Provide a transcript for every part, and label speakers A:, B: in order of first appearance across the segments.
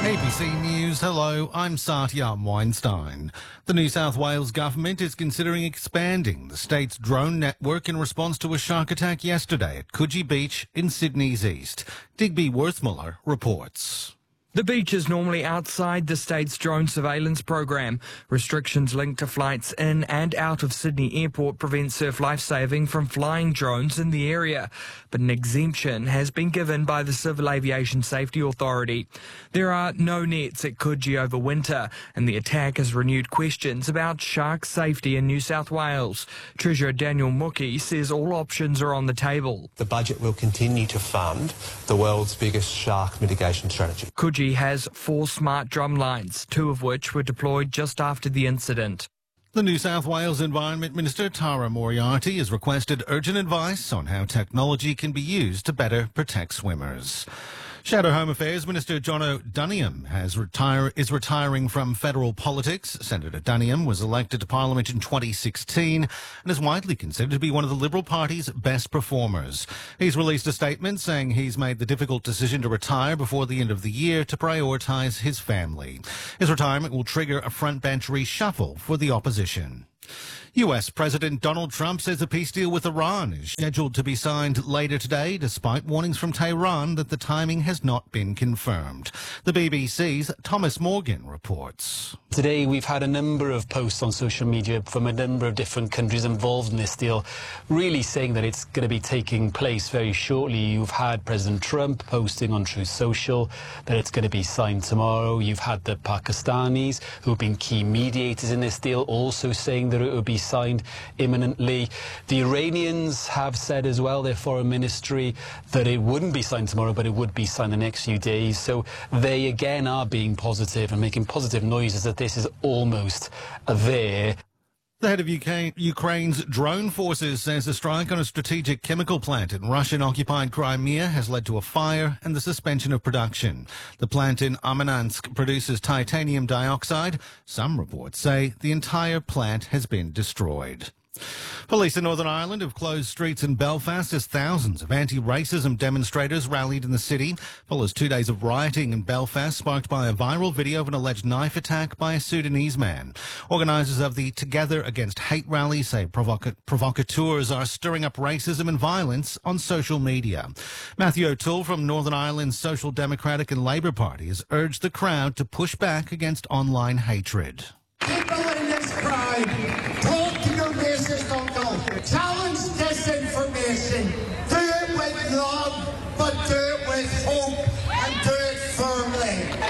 A: ABC News, hello, I'm Satya Weinstein. The New South Wales government is considering expanding the state's drone network in response to a shark attack yesterday at Coogee Beach in Sydney's east. Digby Worthmuller reports.
B: The beach is normally outside the state's drone surveillance program. Restrictions linked to flights in and out of Sydney Airport prevent Surf Lifesaving from flying drones in the area. But an exemption has been given by the Civil Aviation Safety Authority. There are no nets at Coogee over winter, and the attack has renewed questions about shark safety in New South Wales. Treasurer Daniel Mookie says all options are on the table.
C: The budget will continue to fund the world's biggest shark mitigation strategy.
B: Coogee has 4 smart drum lines, 2 of which were deployed just after the incident.
A: The New South Wales Environment Minister Tara Moriarty has requested urgent advice on how technology can be used to better protect swimmers. Shadow Home Affairs Minister Jono Duniam is retiring from federal politics. Senator Duniam was elected to Parliament in 2016 and is widely considered to be one of the Liberal Party's best performers. He's released a statement saying he's made the difficult decision to retire before the end of the year to prioritise his family. His retirement will trigger a frontbench reshuffle for the opposition. US President Donald Trump says a peace deal with Iran is scheduled to be signed later today, despite warnings from Tehran that the timing has not been confirmed. The BBC's Thomas Morgan reports.
D: Today we've had a number of posts on social media from a number of different countries involved in this deal, really saying that it's going to be taking place very shortly. You've had President Trump posting on Truth Social that it's going to be signed tomorrow. You've had the Pakistanis, who have been key mediators in this deal, also saying that it will be signed imminently. The Iranians have said as well, their foreign ministry, that it wouldn't be signed tomorrow, but it would be signed the next few days. So they again are being positive and making positive noises that this is almost there.
A: The head of Ukraine's drone forces says a strike on a strategic chemical plant in Russian-occupied Crimea has led to a fire and the suspension of production. The plant in Armayansk produces titanium dioxide. Some reports say the entire plant has been destroyed. Police in Northern Ireland have closed streets in Belfast as thousands of anti-racism demonstrators rallied in the city. Follows 2 days of rioting in Belfast sparked by a viral video of an alleged knife attack by a Sudanese man. Organisers of the Together Against Hate rally say provocateurs are stirring up racism and violence on social media. Matthew O'Toole from Northern Ireland's Social Democratic and Labour Party has urged the crowd to push back against online hatred.
E: People in this crowd, talk to your racist uncle. Challenge disinformation. Do it with love, but do it with hope and do it firmly.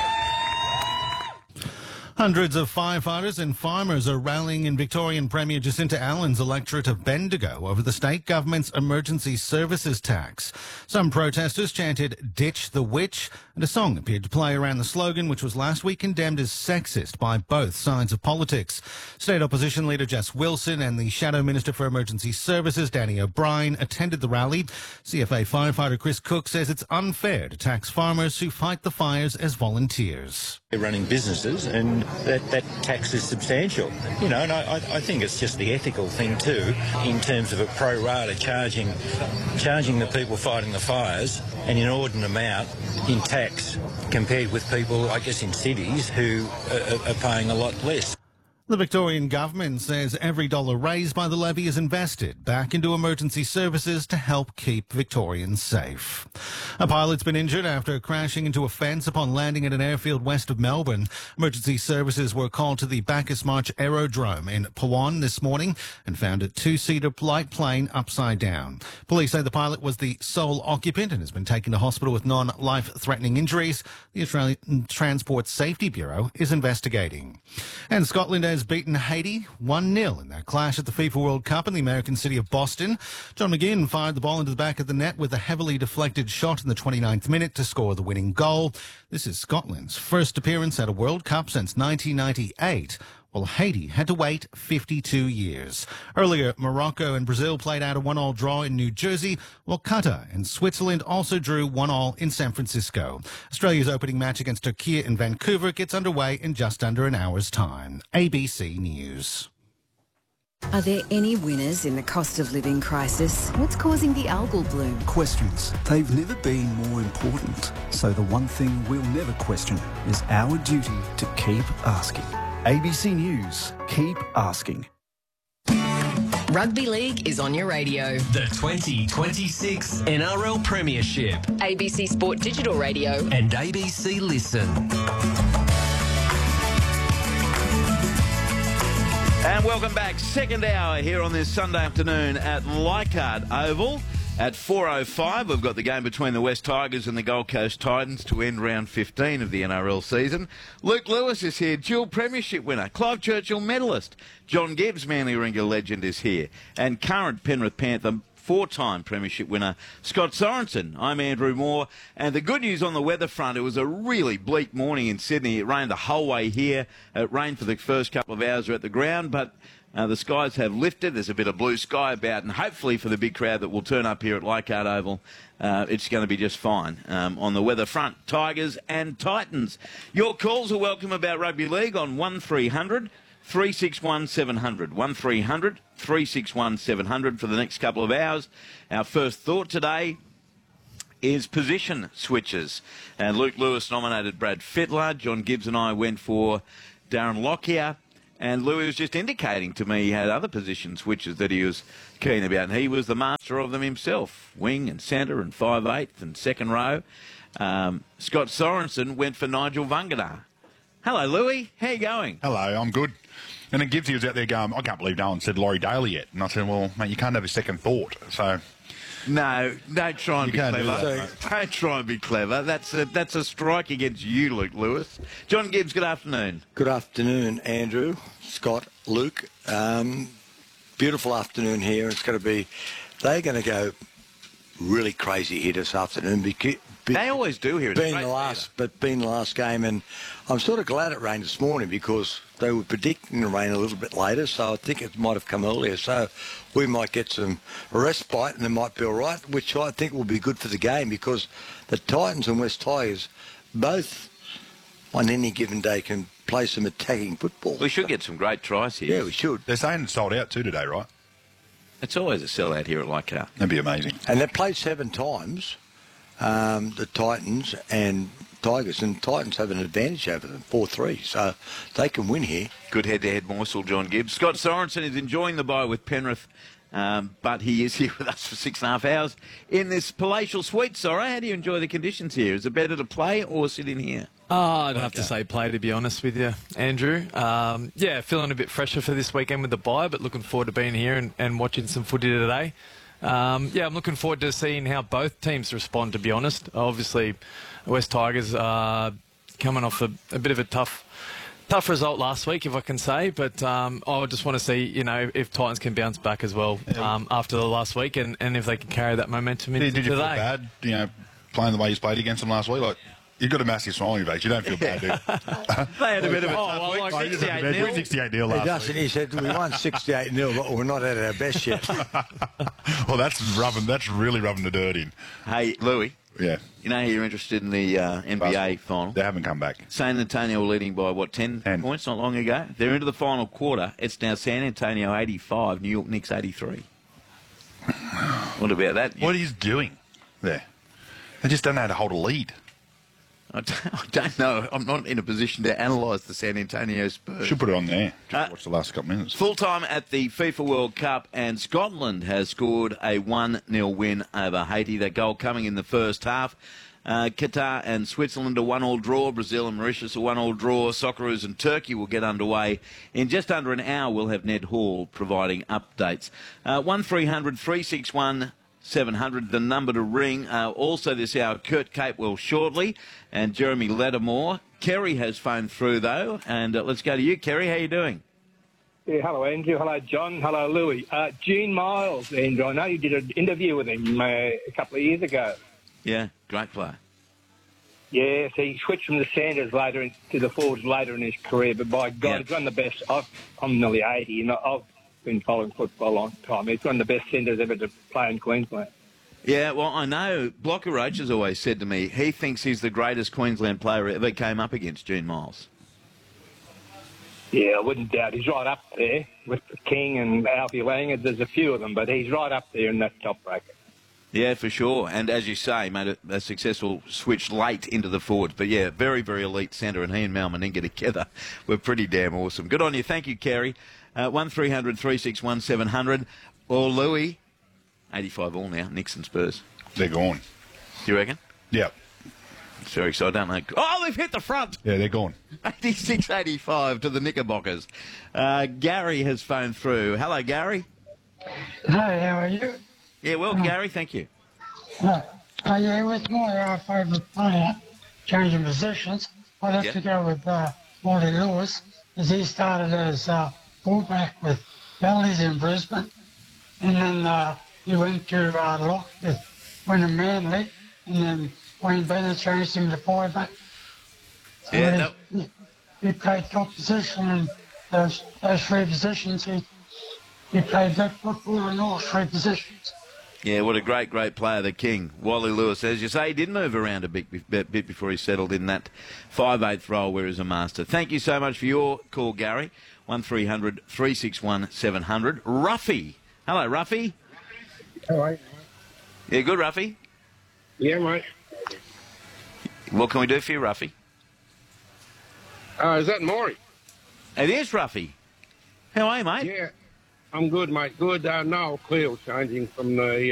A: Hundreds of firefighters and farmers are rallying in Victorian Premier Jacinta Allen's electorate of Bendigo over the state government's emergency services tax. Some protesters chanted "Ditch the Witch," and a song appeared to play around the slogan, which was last week condemned as sexist by both sides of politics. State opposition leader Jess Wilson and the Shadow Minister for Emergency Services, Danny O'Brien, attended the rally. CFA firefighter Chris Cook says it's unfair to tax farmers who fight the fires as volunteers.
F: They're running businesses and that tax is substantial, and I think it's just the ethical thing too, in terms of a pro rata charging the people fighting the fires an inordinate amount in tax compared with people, I guess, in cities who are paying a lot less.
A: The Victorian government says every dollar raised by the levy is invested back into emergency services to help keep Victorians safe. A pilot's been injured after crashing into a fence upon landing at an airfield west of Melbourne. Emergency services were called to the Bacchus Marsh Aerodrome in Pawan this morning and found a 2-seater light plane upside down. Police say the pilot was the sole occupant and has been taken to hospital with non-life-threatening injuries. The Australian Transport Safety Bureau is investigating. And Scotland has beaten Haiti 1-0 in their clash at the FIFA World Cup in the American city of Boston. John McGinn fired the ball into the back of the net with a heavily deflected shot in the 29th minute to score the winning goal. This is Scotland's first appearance at a World Cup since 1998. While Haiti had to wait 52 years. Earlier, Morocco and Brazil played out a 1-1 draw in New Jersey, while Qatar and Switzerland also drew 1-1 in San Francisco. Australia's opening match against Turkey in Vancouver gets underway in just under an hour's time. ABC News.
G: Are there any winners in the cost of living crisis? What's causing the algal bloom?
H: Questions. They've never been more important. So the one thing we'll never question is our duty to keep asking. ABC News. Keep asking.
I: Rugby League is on your radio.
J: The 2026 NRL Premiership.
I: ABC Sport Digital Radio.
J: And ABC Listen.
K: And welcome back. Second hour here on this Sunday afternoon at Leichhardt Oval. At 4:05, we've got the game between the West Tigers and the Gold Coast Titans to end round 15 of the NRL season. Luke Lewis is here, dual premiership winner, Clive Churchill medalist. John Gibbs, Manly Warringah legend, is here. And current Penrith Panther, four-time premiership winner, Scott Sorensen. I'm Andrew Moore. And the good news on the weather front, it was a really bleak morning in Sydney. It rained the whole way here. It rained for the first couple of hours at the ground, but the skies have lifted. There's a bit of blue sky about, and hopefully for the big crowd that will turn up here at Leichhardt Oval, it's going to be just fine on the weather front. Tigers and Titans. Your calls are welcome about rugby league on 1300 361 700. 1300 361 700 for the next couple of hours. Our first thought today is position switches. And Luke Lewis nominated Brad Fittler. John Gibbs and I went for Darren Lockyer. And Louis was just indicating to me he had other position switches that he was keen about. And he was the master of them himself. Wing and centre and 5/8 and second row. Scott Sorensen went for Nigel Vungadar. Hello, Louis. How you going?
L: Hello, I'm good. And then Gibbsy was out there going, I can't believe no one said Laurie Daly yet. And I said, well, mate, you can't have a second thought. So
K: no, don't try and be clever. Don't try and be clever. That's a strike against you, Luke Lewis. John Gibbs, good afternoon.
M: Good afternoon, Andrew, Scott, Luke. Beautiful afternoon here. It's going to be, they're going to go really crazy here this afternoon.
K: They always do here.
M: Being the last game, and I'm sort of glad it rained this morning because they were predicting the rain a little bit later, so I think it might have come earlier. So we might get some respite and it might be all right, which I think will be good for the game because the Titans and West Tigers both on any given day can play some attacking football.
K: We should get some great tries here.
M: Yeah, we should.
L: They're saying it's sold out too today, right?
K: It's always a sellout here at Leichhardt.
L: That'd be amazing.
M: And they've played 7 times, the Titans and Tigers, and Titans have an advantage over them, 4-3, so they can win here.
K: Good head-to-head morsel, John Gibbs. Scott Sorensen is enjoying the bye with Penrith, but he is here with us for 6.5 hours in this palatial suite. Sorry, how do you enjoy the conditions here? Is it better to play or sit in here?
N: I'd have to say play, to be honest with you, Andrew. Feeling a bit fresher for this weekend with the bye, but looking forward to being here and watching some footy today. I'm looking forward to seeing how both teams respond, to be honest. Obviously, West Tigers are coming off a bit of a tough result last week, if I can say. But I just want to see, if Titans can bounce back as well after the last week and if they can carry that momentum into today.
L: Did you feel bad, playing the way you played against them last week? Like, you've got a massive smile on your face. You don't feel bad, do you?
K: They had a bit of a tough week.
L: 68-0 last
M: week. He said, we won 68-0, but we're not at our best yet.
L: Well, that's really rubbing the dirt in.
K: Hey, Louis.
L: Yeah.
K: You know you're interested in the NBA final?
L: They haven't come back.
K: San Antonio were leading by, 10 points not long ago? They're into the final quarter. It's now San Antonio 85, New York Knicks 83. What about that?
L: What he's doing there? They just don't know how to hold a lead.
K: I don't know. I'm not in a position to analyse the San Antonio Spurs.
L: Should put it on there. Just watch the last couple of minutes.
K: Full time at the FIFA World Cup, and Scotland has scored a 1-0 win over Haiti. That goal coming in the first half. Qatar and Switzerland a 1-1 draw. Brazil and Mauritius a 1-1 draw. Socceroos and Turkey will get underway in just under an hour. We'll have Ned Hall providing updates. 1300 361 700, the number to ring. Also this hour, Kurt Capewell shortly, and Jeremy Lattimore. Kerry has phoned through, though, and let's go to you, Kerry. How are you doing?
O: Yeah, hello, Andrew. Hello, John. Hello, Louis. Gene Miles, Andrew. I know you did an interview with him a couple of years ago.
K: Yeah, great player.
O: Yeah, so he switched from the Sanders to the forwards later in his career, but by God, he's one of the best. I'm nearly 80, and I've been following football a long time. He's one of the best centres ever to play in Queensland.
K: Yeah, well, I know Blocker Roach has always said to me he thinks he's the greatest Queensland player ever came up against, Gene Miles.
O: Yeah, I wouldn't doubt. He's right up there with King and Alfie Langer. There's a few of them, but he's right up there in that top bracket.
K: Yeah, for sure. And as you say, made a successful switch late into the forwards. But yeah, very, very elite centre, and he and Mal Meninga together were pretty damn awesome. Good on you. Thank you, Kerry. 1300 361 700. Or Louis, 85 all now, Nixon Spurs.
L: They're gone.
K: Do you reckon?
L: Yep.
K: It's very exciting, don't they? Oh, they've hit the front.
L: Yeah, they're gone.
K: 86-85 to the Knickerbockers. Gary has phoned through. Hello, Gary.
P: Hi, how are you?
K: Yeah, well, Gary, thank you.
P: Yeah, with my favourite player changing positions, I'd have to go with Wally Lewis, as he started as fullback with Valleys in Brisbane, and then he went to lock with Wynnum Manly, and then Wayne Bennett changed him to fullback. So
K: yeah,
P: he played top position in those three positions. He played good football in all three positions.
K: Yeah, what a great, great player, the King. Wally Lewis, as you say, he did move around a bit before he settled in that 5/8 role where he's a master. Thank you so much for your call, Gary. 1300 361 700. Ruffy. Hello, Ruffy.
Q: All right.
K: Yeah, good, Ruffy.
Q: Yeah, mate.
K: What can we do for you, Ruffy?
Q: Is that Maury?
K: It is, Ruffy. How are you, mate?
Q: Yeah, I'm good, mate. Good. Noel Cleal changing from the